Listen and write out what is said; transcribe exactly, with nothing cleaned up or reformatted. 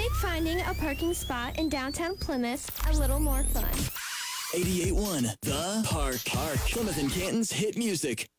made finding a parking spot in downtown Plymouth a little more fun. eighty-eight point one The Park. Park. Plymouth and Canton's hit music.